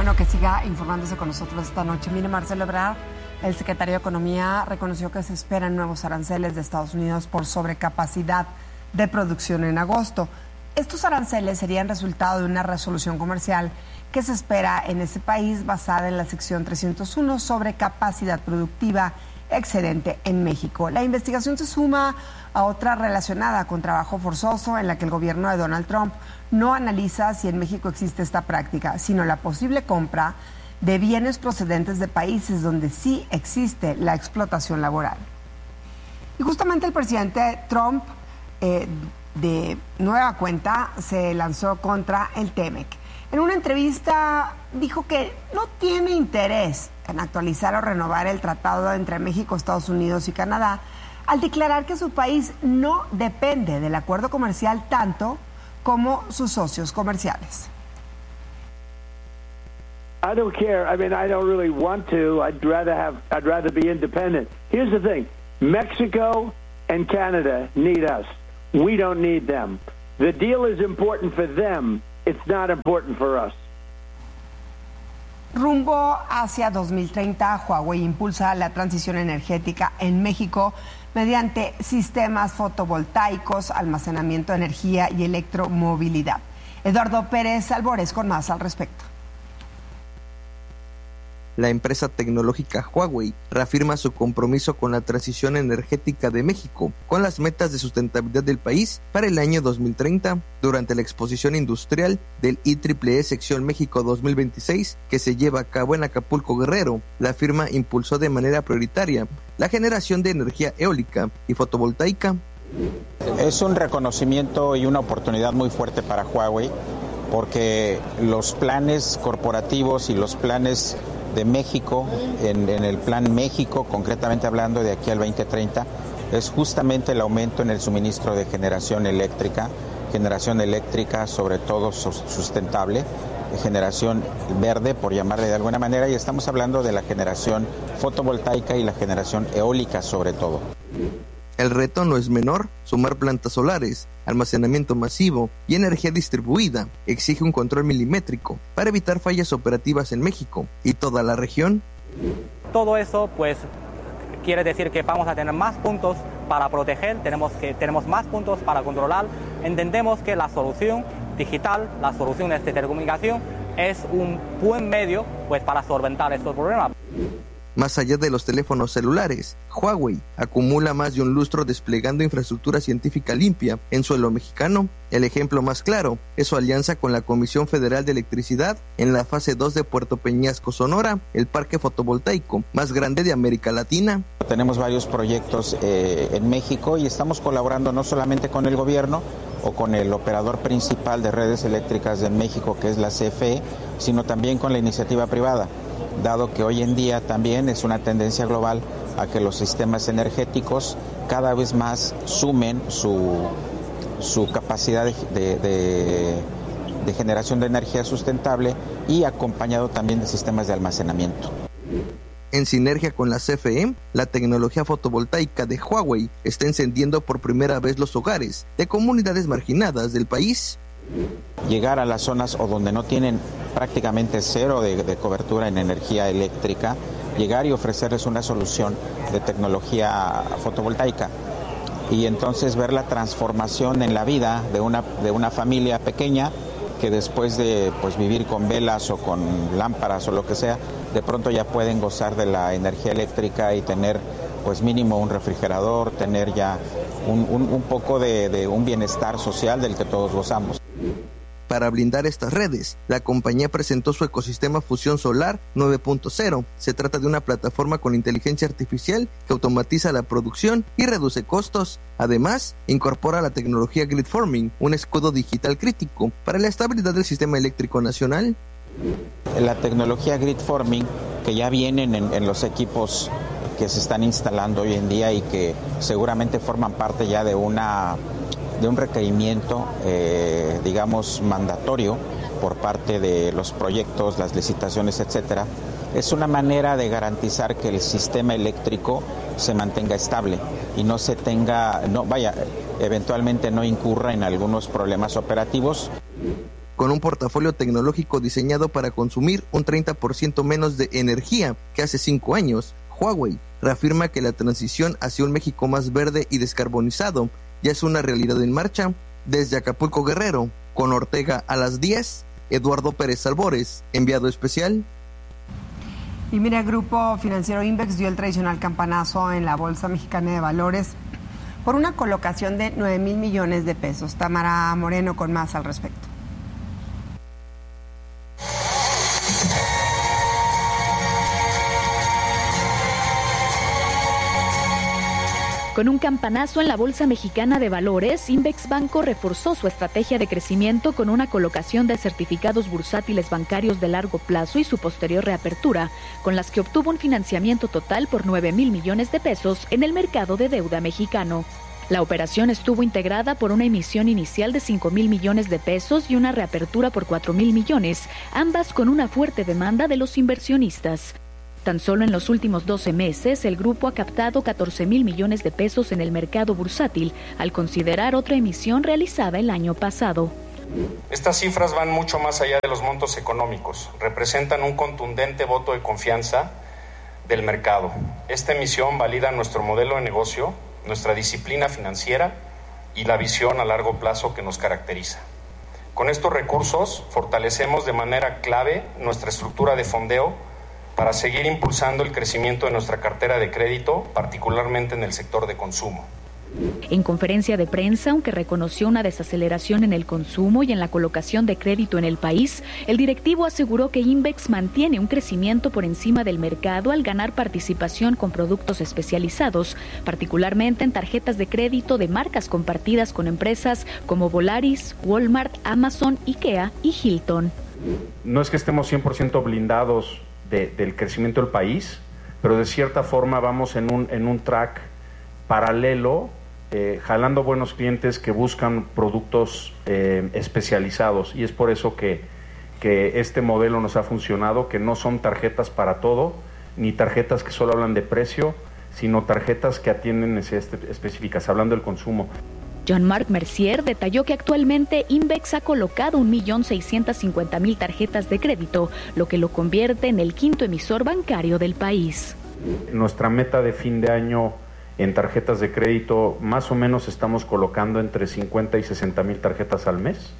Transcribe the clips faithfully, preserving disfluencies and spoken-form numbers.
bueno que siga informándose con nosotros esta noche. Mire, Marcelo Ebrard, el secretario de Economía, reconoció que se esperan nuevos aranceles de Estados Unidos por sobrecapacidad de producción en agosto. Estos aranceles serían resultado de una resolución comercial que se espera en ese país basada en la sección trescientos uno sobre capacidad productiva excedente en México. La investigación se suma a otra relacionada con trabajo forzoso en la que el gobierno de Donald Trump no analiza si en México existe esta práctica, sino la posible compra de bienes procedentes de países donde sí existe la explotación laboral. Y justamente el presidente Trump, eh, de nueva cuenta, se lanzó contra el TEMEC. En una entrevista dijo que no tiene interés en actualizar o renovar el tratado entre México, Estados Unidos y Canadá, al declarar que su país no depende del acuerdo comercial tanto como sus socios comerciales. I don't care. I mean, I don't really want to. I'd rather have. I'd rather be independent. Here's the thing: Mexico and Canada need us. We don't need them. The deal is important for them. It's not important for us. Rumbo hacia dos mil treinta, Huawei impulsa la transición energética en México mediante sistemas fotovoltaicos, almacenamiento de energía y electromovilidad. Eduardo Pérez Albores con más al respecto. La empresa tecnológica Huawei reafirma su compromiso con la transición energética de México, con las metas de sustentabilidad del país para el año dos mil treinta, durante la exposición industrial del I triple E Sección México dos mil veintiséis, que se lleva a cabo en Acapulco, Guerrero. La firma impulsó de manera prioritaria la generación de energía eólica y fotovoltaica. Es un reconocimiento y una oportunidad muy fuerte para Huawei, porque los planes corporativos y los planes de México, en, en el Plan México, concretamente hablando de aquí al veinte treinta, es justamente el aumento en el suministro de generación eléctrica, generación eléctrica sobre todo sustentable, generación verde, por llamarle de alguna manera, y estamos hablando de la generación fotovoltaica y la generación eólica sobre todo. El reto no es menor. Sumar plantas solares, almacenamiento masivo y energía distribuida exige un control milimétrico para evitar fallas operativas en México y toda la región. Todo eso pues quiere decir que vamos a tener más puntos para proteger, tenemos, que, tenemos más puntos para controlar. Entendemos que la solución digital, la solución de telecomunicación es un buen medio pues para solventar estos problemas. Más allá de los teléfonos celulares, Huawei acumula más de un lustro desplegando infraestructura científica limpia en suelo mexicano. El ejemplo más claro es su alianza con la Comisión Federal de Electricidad en la fase dos de Puerto Peñasco, Sonora, el parque fotovoltaico más grande de América Latina. Tenemos varios proyectos eh, en México y estamos colaborando no solamente con el gobierno o con el operador principal de redes eléctricas de México, que es la C F E, sino también con la iniciativa privada, dado que hoy en día también es una tendencia global a que los sistemas energéticos cada vez más sumen su, su capacidad de, de, de, de generación de energía sustentable y acompañado también de sistemas de almacenamiento. En sinergia con la C F E, la tecnología fotovoltaica de Huawei está encendiendo por primera vez los hogares de comunidades marginadas del país. Llegar a las zonas o donde no tienen prácticamente cero de, de cobertura en energía eléctrica, llegar y ofrecerles una solución de tecnología fotovoltaica y entonces ver la transformación en la vida de una, de una familia pequeña que después de pues, vivir con velas o con lámparas o lo que sea, de pronto ya pueden gozar de la energía eléctrica y tener pues mínimo un refrigerador, tener ya un, un, un poco de, de un bienestar social del que todos gozamos. Para blindar estas redes, la compañía presentó su ecosistema Fusión Solar nueve punto cero. Se trata de una plataforma con inteligencia artificial que automatiza la producción y reduce costos. Además, incorpora la tecnología Gridforming, un escudo digital crítico para la estabilidad del sistema eléctrico nacional. La tecnología Gridforming, que ya vienen en, en los equipos que se están instalando hoy en día y que seguramente forman parte ya de una de un requerimiento, eh, digamos, mandatorio por parte de los proyectos, las licitaciones, etcétera, es una manera de garantizar que el sistema eléctrico se mantenga estable y no se tenga, no vaya, eventualmente no incurra en algunos problemas operativos. Con un portafolio tecnológico diseñado para consumir un treinta por ciento menos de energía que hace cinco años, Huawei reafirma que la transición hacia un México más verde y descarbonizado ya es una realidad en marcha. Desde Acapulco, Guerrero, con Ortega a las diez, Eduardo Pérez Albores, enviado especial. Y mira, el Grupo Financiero Invex dio el tradicional campanazo en la Bolsa Mexicana de Valores por una colocación de nueve mil millones de pesos. Tamara Moreno con más al respecto. Con un campanazo en la Bolsa Mexicana de Valores, Invex Banco reforzó su estrategia de crecimiento con una colocación de certificados bursátiles bancarios de largo plazo y su posterior reapertura, con las que obtuvo un financiamiento total por nueve mil millones de pesos en el mercado de deuda mexicano. La operación estuvo integrada por una emisión inicial de cinco mil millones de pesos y una reapertura por cuatro mil millones, ambas con una fuerte demanda de los inversionistas. Tan solo en los últimos doce meses, el grupo ha captado catorce mil millones de pesos en el mercado bursátil, al considerar otra emisión realizada el año pasado. Estas cifras van mucho más allá de los montos económicos. Representan un contundente voto de confianza del mercado. Esta emisión valida nuestro modelo de negocio, nuestra disciplina financiera y la visión a largo plazo que nos caracteriza. Con estos recursos, fortalecemos de manera clave nuestra estructura de fondeo para seguir impulsando el crecimiento de nuestra cartera de crédito, particularmente en el sector de consumo. En conferencia de prensa, aunque reconoció una desaceleración en el consumo y en la colocación de crédito en el país, el directivo aseguró que Invex mantiene un crecimiento por encima del mercado al ganar participación con productos especializados, particularmente en tarjetas de crédito de marcas compartidas con empresas como Volaris, Walmart, Amazon, IKEA y Hilton. No es que estemos cien por ciento blindados De, del crecimiento del país, pero de cierta forma vamos en un, en un track paralelo, eh, jalando buenos clientes que buscan productos eh, especializados, y es por eso que, que este modelo nos ha funcionado, que no son tarjetas para todo, ni tarjetas que solo hablan de precio, sino tarjetas que atienden necesidades específicas, hablando del consumo. Jean-Marc Mercier detalló que actualmente Invex ha colocado un millón seiscientas cincuenta mil tarjetas de crédito, lo que lo convierte en el quinto emisor bancario del país. Nuestra meta de fin de año en tarjetas de crédito, más o menos estamos colocando entre cincuenta y sesenta mil tarjetas al mes,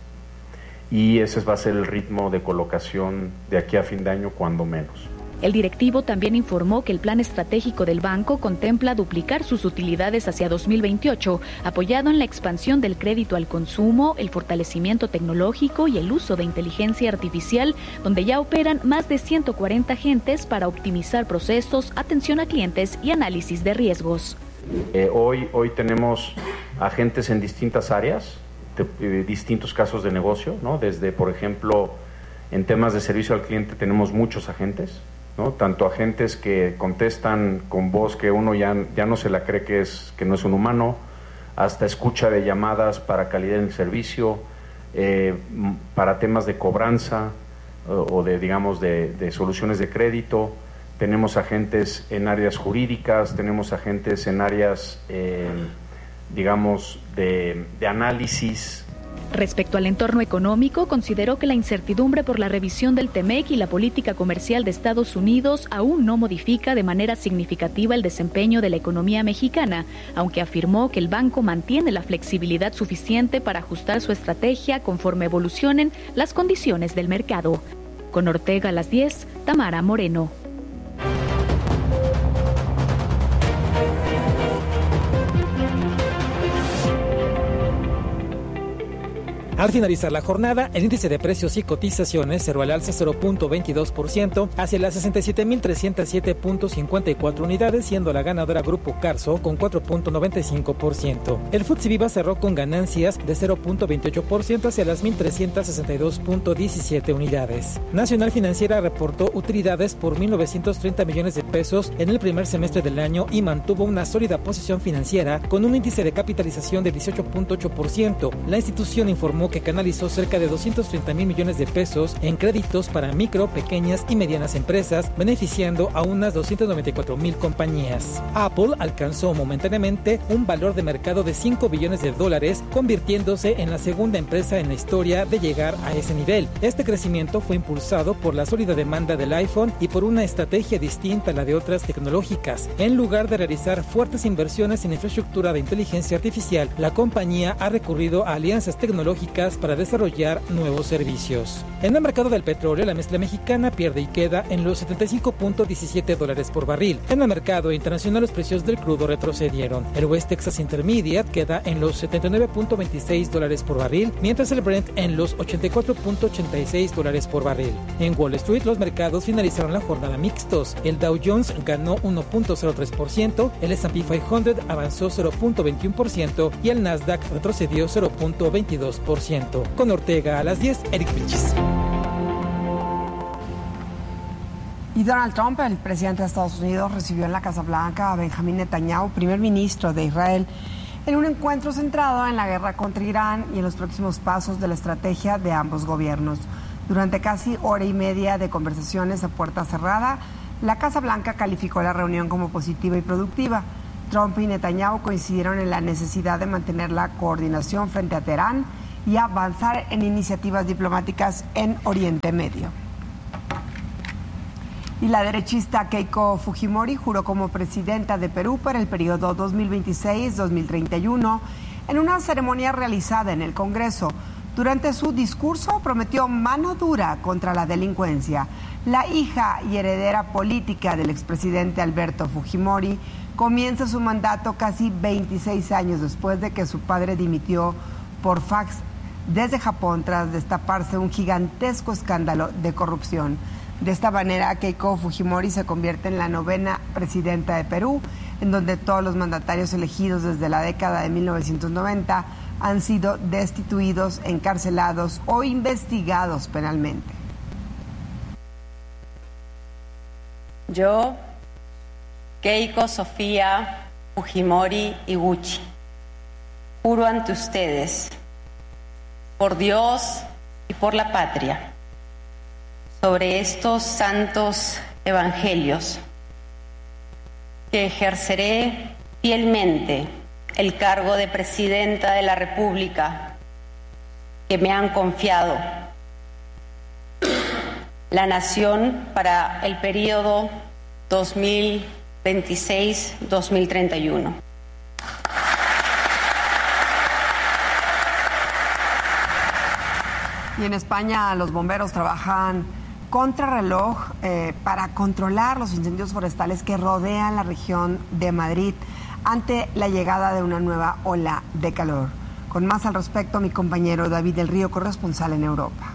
y ese va a ser el ritmo de colocación de aquí a fin de año, cuando menos. El directivo también informó que el plan estratégico del banco contempla duplicar sus utilidades hacia dos mil veintiocho, apoyado en la expansión del crédito al consumo, el fortalecimiento tecnológico y el uso de inteligencia artificial, donde ya operan más de ciento cuarenta agentes para optimizar procesos, atención a clientes y análisis de riesgos. Eh, hoy, hoy tenemos agentes en distintas áreas, de, de distintos casos de negocio, ¿no? Desde, por ejemplo, en temas de servicio al cliente tenemos muchos agentes, ¿no? Tanto agentes que contestan con voz que uno ya, ya no se la cree que, es, que no es un humano, hasta escucha de llamadas para calidad en el servicio, eh, para temas de cobranza o, o de, digamos, de, de soluciones de crédito. Tenemos agentes en áreas jurídicas, tenemos agentes en áreas, eh, digamos, de, de análisis. Respecto al entorno económico, consideró que la incertidumbre por la revisión del TEMEC y la política comercial de Estados Unidos aún no modifica de manera significativa el desempeño de la economía mexicana, aunque afirmó que el banco mantiene la flexibilidad suficiente para ajustar su estrategia conforme evolucionen las condiciones del mercado. Con Ortega a las diez, Tamara Moreno. Al finalizar la jornada, el índice de precios y cotizaciones cerró al alza cero punto veintidós por ciento hacia las sesenta y siete mil trescientos siete punto cincuenta y cuatro unidades, siendo la ganadora Grupo Carso con cuatro punto noventa y cinco por ciento. El F T S E Viva cerró con ganancias de cero punto veintiocho por ciento hacia las mil trescientos sesenta y dos punto diecisiete unidades. Nacional Financiera reportó utilidades por mil novecientos treinta millones de pesos en el primer semestre del año y mantuvo una sólida posición financiera con un índice de capitalización de dieciocho punto ocho por ciento. La institución informó que canalizó cerca de doscientos treinta mil millones de pesos en créditos para micro, pequeñas y medianas empresas, beneficiando a unas doscientas noventa y cuatro mil compañías. Apple alcanzó momentáneamente un valor de mercado de cinco billones de dólares, convirtiéndose en la segunda empresa en la historia de llegar a ese nivel. Este crecimiento fue impulsado por la sólida demanda del iPhone y por una estrategia distinta a la de otras tecnológicas. En lugar de realizar fuertes inversiones en infraestructura de inteligencia artificial, la compañía ha recurrido a alianzas tecnológicas para desarrollar nuevos servicios. En el mercado del petróleo, la mezcla mexicana pierde y queda en los setenta y cinco punto diecisiete dólares por barril. En el mercado internacional, los precios del crudo retrocedieron. El West Texas Intermediate queda en los setenta y nueve punto veintiséis dólares por barril, mientras el Brent en los ochenta y cuatro punto ochenta y seis dólares por barril. En Wall Street, los mercados finalizaron la jornada mixtos. El Dow Jones ganó uno punto cero tres por ciento, el ese and pe quinientos avanzó cero punto veintiuno por ciento y el Nasdaq retrocedió cero punto veintidós por ciento. Con Ortega a las diez, Eric Vilchis. Y Donald Trump, el presidente de Estados Unidos, recibió en la Casa Blanca a Benjamín Netanyahu, primer ministro de Israel, en un encuentro centrado en la guerra contra Irán y en los próximos pasos de la estrategia de ambos gobiernos. Durante casi hora y media de conversaciones a puerta cerrada, la Casa Blanca calificó la reunión como positiva y productiva. Trump y Netanyahu coincidieron en la necesidad de mantener la coordinación frente a Teherán y avanzar en iniciativas diplomáticas en Oriente Medio. Y la derechista Keiko Fujimori juró como presidenta de Perú para el periodo dos mil veintiséis a dos mil treinta y uno en una ceremonia realizada en el Congreso. Durante su discurso prometió mano dura contra la delincuencia. La hija y heredera política del expresidente Alberto Fujimori comienza su mandato casi veintiséis años después de que su padre dimitió por fax desde Japón tras destaparse un gigantesco escándalo de corrupción. De esta manera, Keiko Fujimori se convierte en la novena presidenta de Perú, en donde todos los mandatarios elegidos desde la década de mil novecientos noventa han sido destituidos, encarcelados o investigados penalmente. Yo, Keiko Sofía Fujimori Iguchi, juro ante ustedes, por Dios y por la patria, sobre estos santos evangelios, que ejerceré fielmente el cargo de presidenta de la República que me han confiado la nación para el periodo dos mil veintiséis a dos mil treinta y uno. Y en España los bomberos trabajan contrarreloj eh, para controlar los incendios forestales que rodean la región de Madrid ante la llegada de una nueva ola de calor. Con más al respecto, mi compañero David del Río, corresponsal en Europa.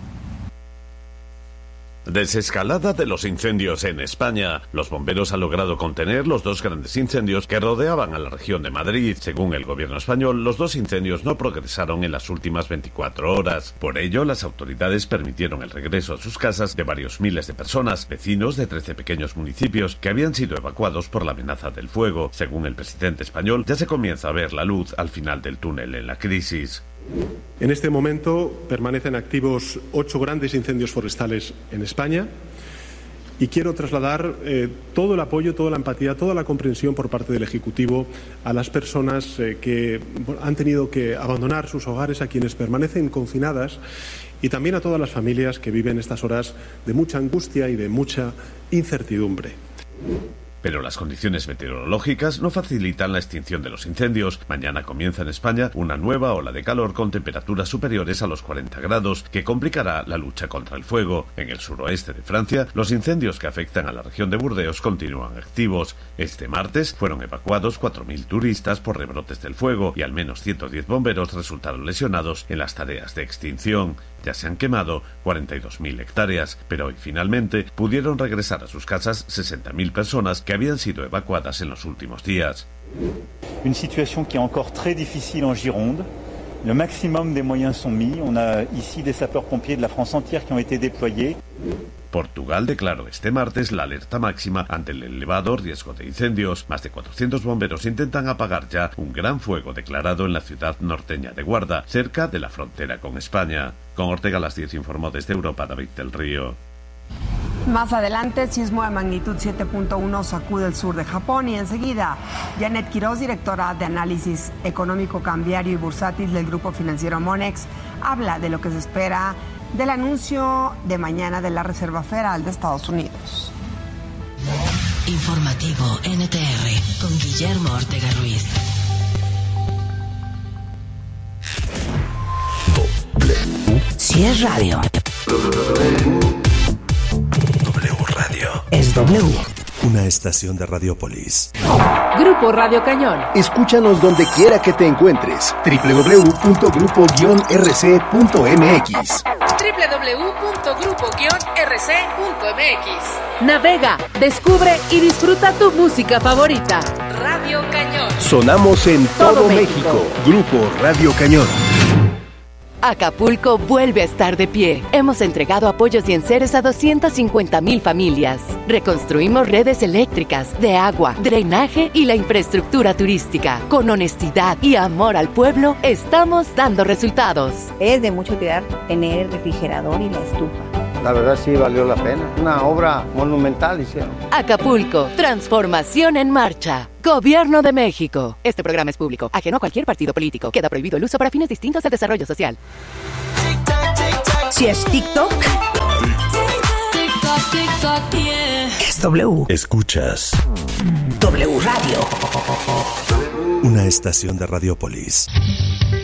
Desescalada de los incendios en España. Los bomberos han logrado contener los dos grandes incendios que rodeaban a la región de Madrid. Según el gobierno español, los dos incendios no progresaron en las últimas veinticuatro horas. Por ello, las autoridades permitieron el regreso a sus casas de varios miles de personas, vecinos de trece pequeños municipios que habían sido evacuados por la amenaza del fuego. Según el presidente español, ya se comienza a ver la luz al final del túnel en la crisis. En este momento permanecen activos ocho grandes incendios forestales en España y quiero trasladar eh, todo el apoyo, toda la empatía, toda la comprensión por parte del Ejecutivo a las personas eh, que han tenido que abandonar sus hogares, a quienes permanecen confinadas y también a todas las familias que viven estas horas de mucha angustia y de mucha incertidumbre. Pero las condiciones meteorológicas no facilitan la extinción de los incendios. Mañana comienza en España una nueva ola de calor con temperaturas superiores a los cuarenta grados, que complicará la lucha contra el fuego. En el suroeste de Francia, los incendios que afectan a la región de Burdeos continúan activos. Este martes fueron evacuados cuatro mil turistas por rebrotes del fuego y al menos ciento diez bomberos resultaron lesionados en las tareas de extinción. Ya se han quemado cuarenta y dos mil hectáreas, pero hoy finalmente pudieron regresar a sus casas sesenta mil personas que habían sido evacuadas en los últimos días. Une situation qui est encore très difficile en Gironde. Le maximum des moyens sont mis. On a ici des sapeurs-pompiers de la France entière qui ont été déployés. Portugal declaró este martes la alerta máxima ante el elevado riesgo de incendios. Más de cuatrocientos bomberos intentan apagar ya un gran fuego declarado en la ciudad norteña de Guarda, cerca de la frontera con España. Con Ortega a las diez informó desde Europa David del Río. Más adelante, sismo de magnitud siete punto uno sacude el sur de Japón y enseguida, Janet Quiroz, directora de análisis económico cambiario y bursátil del grupo financiero Monex, habla de lo que se espera del anuncio de mañana de la Reserva Federal de Estados Unidos. Informativo N T R con Guillermo Ortega Ruiz. Si es radio. W Radio. Es W. Una estación de Radiopolis. Grupo Radio Cañón. Escúchanos donde quiera que te encuentres. doble u doble u doble u punto grupo guion r c punto m x. doble u doble u doble u punto grupo guion r c punto m x. Navega, descubre y disfruta tu música favorita. Radio Cañón. Sonamos en todo, todo México. México. Grupo Radio Cañón. Acapulco vuelve a estar de pie. Hemos entregado apoyos y enseres a doscientas cincuenta mil familias. Reconstruimos redes eléctricas, de agua, drenaje y la infraestructura turística. Con honestidad y amor al pueblo, estamos dando resultados. Es de mucha utilidad tener el refrigerador y la estufa. La verdad sí valió la pena. Una obra monumental hicieron. Acapulco, transformación en marcha. Gobierno de México. Este programa es público, ajeno a cualquier partido político. Queda prohibido el uso para fines distintos al desarrollo social. Si es TikTok, es W. Escuchas W Radio. Una estación de Radiopolis.